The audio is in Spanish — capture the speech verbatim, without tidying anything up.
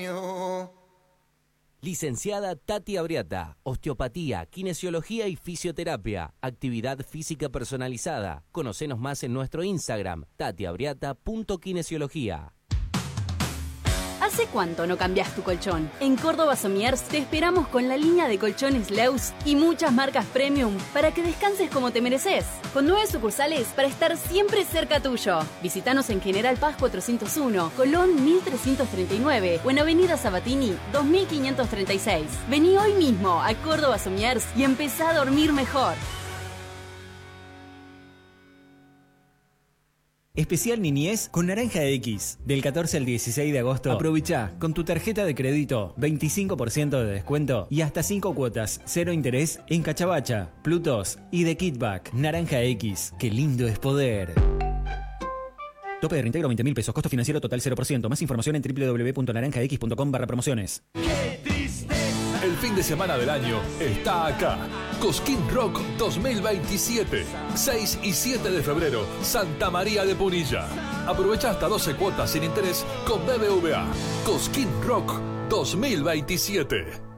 Licenciada Tati Abriata, osteopatía, kinesiología y fisioterapia, actividad física personalizada. Conocenos más en nuestro Instagram, tatiabriata punto kinesiología. ¿Hace cuánto no cambias tu colchón? En Córdoba Somiers te esperamos con la línea de colchones Leus y muchas marcas premium para que descanses como te mereces. Con nueve sucursales para estar siempre cerca tuyo. Visítanos en General Paz cuatrocientos uno, Colón mil trescientos treinta y nueve o en Avenida Sabatini dos mil quinientos treinta y seis. Vení hoy mismo a Córdoba Somiers y empezá a dormir mejor. Especial Niñez con Naranja X. Del catorce al dieciséis de agosto. Aprovecha con tu tarjeta de crédito veinticinco por ciento de descuento y hasta cinco cuotas, cero interés en Cachabacha, Plutos y The Kidback. Naranja X. Qué lindo es poder. Tope de reintegro veinte mil pesos. Costo financiero total cero por ciento. Más información en doble u doble u doble u punto naranja x punto com barra promociones. El fin de semana del año está acá. Cosquín Rock dos mil veintisiete. seis y siete de febrero, Santa María de Punilla. Aprovecha hasta doce cuotas sin interés con B B V A. Cosquín Rock dos mil veintisiete.